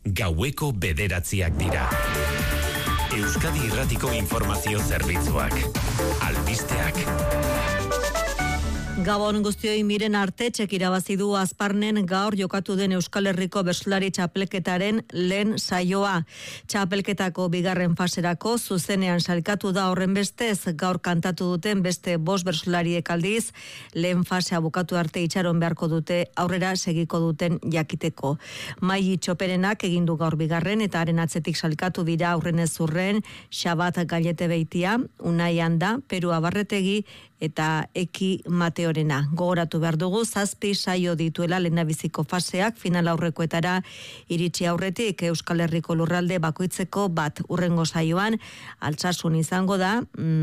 gaueko 9:00 dira. Euskadi Irratiko Informazio Zerbitzuak. Albisteak. Gabon guztioi, Miren Artetxek irabazi du Azparnen gaur jokatu den Euskal Herriko bertsolari txapelketaren lehen saioa. Txapelketako bigarren faserako zuzenean sailkatu da, horrenbestez gaur kantatu duten beste 5 bertsolariek aldiz lehen fasea bukatu arte itxaron beharko dute aurrera segiko duten jakiteko. Maili Txoperenak egin du gaur bigarren eta haren atzetik sailkatu dira aurrenez urren Xabat Gallete Beitia, Unai Anda, Peru Abarretegi eta Eki Mateorena. Gogoratu behar dugu 7 saio dituela lehendabiziko faseak, final aurrekoetara iritsi aurretik Euskal Herriko lurralde bakoitzeko bat. Urrengo saioan Altsasun izango da,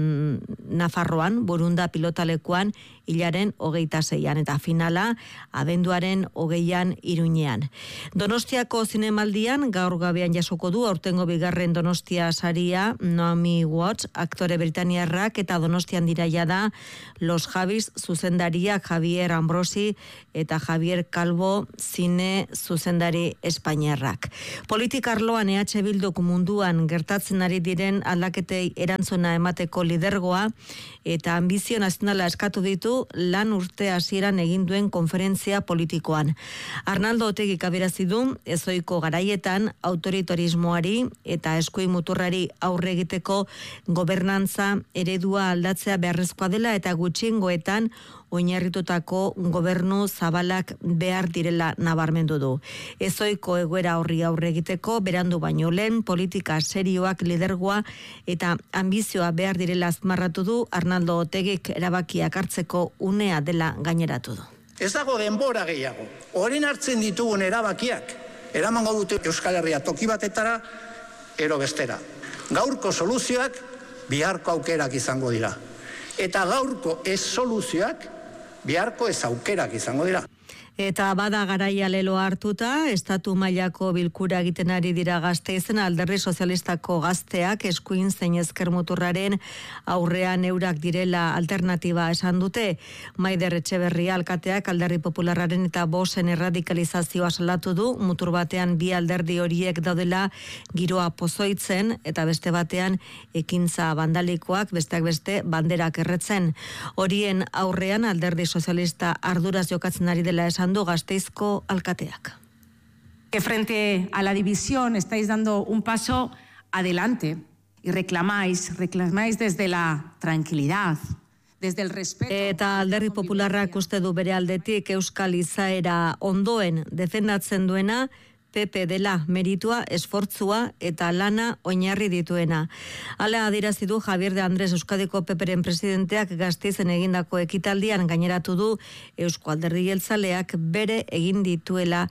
Nafarroan, Burunda pilotalekuan hilaren 26an eta finala abenduaren 20an Iruñean. Donostiako zinemaldian gaur gabean jasoko du aurtengo bigarren Donostia saria Naomi Watts, aktore britaniarrak, eta Donostian dira jada Los Javis zuzendariak Javier Ambrosi eta Javier Calvo zine zuzendari espainiarrak. Politika arloan EH Bilduk munduan gertatzen ari diren aldaketei erantzuna emateko lidergoa eta ambizio nazionala eskatu ditu lan urte hasieran egin duen konferentzia politikoan. Arnaldo Otegik adierazi du ezohiko garaietan autoritarismoari eta eskuin muturrari aurre egiteko gobernantza eredua aldatzea beharrezkoa dela eta gutxiengoetan oinarritutako gobernu zabalak behar direla nabarmendu du. Ezohiko egoera horri aurre egiteko berandu baino lehen politika serioak, lidergoa eta ambizioa behar direla azmarratu du. Arnaldo Otegik erabakiak hartzeko unea dela gaineratu du. Ez dago denbora gehiago. Orain hartzen ditugun erabakiak eramango dute Euskal Herria toki batetara ero bestera. Gaurko soluzioak biharko aukerak izango dira. Eta gaurko ez soluzioak biharko ez aukerak izango dira. Eta bada garaia leloa hartuta, estatu mailako bilkura egiten ari dira Gasteizen. Alderdi Sozialistako gazteak eskuin zein ezker muturraren aurrean eurak direla alternatiba esan dute. Maider Etxeberria alkateak Alderdi Popularraren eta Voxen erradikalizazioa salatu du, mutur batean bi alderdi horiek daudela giroa pozoitzen eta beste batean ekintza bandalikoak, besteak beste banderak erretzen. Horien aurrean Alderdi Sozialista arduraz jokatzen ari dela esan du Gasteizko alkateak. Que frente a la división estáis dando un paso adelante y reclamáis desde la tranquilidad, desde el respeto. Eta Alderdi Popularrak uste du bere aldetik euskal izaera ondoen defendatzen duena PP dela, meritua, esfortzua eta lana oinarri dituena. Hala adierazi du Javier de Andrés, Euskadiko PPren presidenteak Gasteizen egindako ekitaldian. Gaineratu du Eusko Alderdi Jeltzaleak bere egin dituela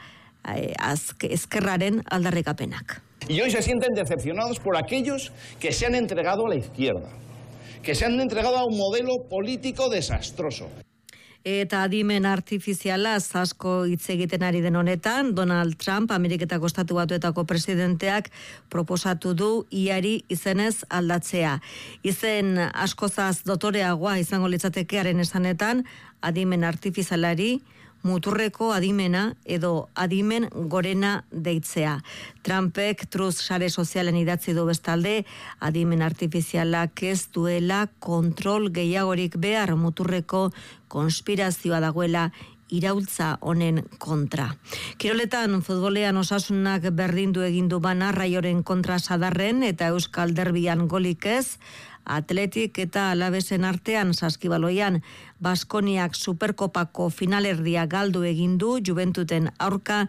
ezkerraren aldarrikapenak. Y hoy se sienten decepcionados por aquellos que se han entregado a la izquierda, que se han entregado a un modelo político desastroso. Eta adimen artifizialaz asko hitz egiten ari den honetan, Donald Trump, Ameriketako Estatu Batuetako presidenteak proposatu du iari izenez aldatzea. Izen askozaz dotoreagoa izango litzatekearen esanetan, adimen artifizialari muturreko adimena edo adimen gorena deitzea. Trumpek Truth sare sozialen idatzi du bestalde, adimen artifizialak ez duela kontrol gehiagorik behar, muturreko konspirazioa dagoela iraultza honen kontra. Kiroletan futbolean Osasunak berdindu egindu bana Raioren kontra Sadarren eta Euskal Derbian golik ez, Atletik eta Alavesen artean saskibaloian Baskoniak Superkopako finalerdia galdu egin du Juventuten aurka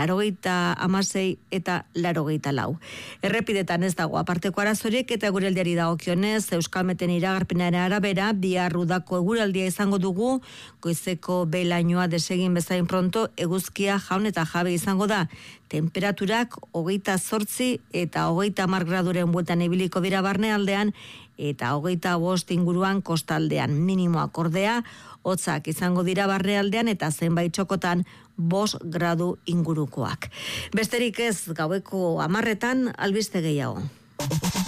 86 eta 84. Errepidetan ez dago aparteko arazorik eta eguraldiari dagokionez Euskalmeten iragarpenaren arabera bihar udako eguraldia izango dugu, goizeko behe-lainoa desegin bezain pronto eguzkia jaun eta jabe izango da. Temperaturak 28 eta 30 graduren bueltan ibiliko dira barnealdean eta 25 inguruan kostaldean. Minimoak ordea hotzak izango dira barnealdean eta zenbait txokotan 5 gradu ingurukoak. Besterik ez, gaueko 10:00 albiste gehiago.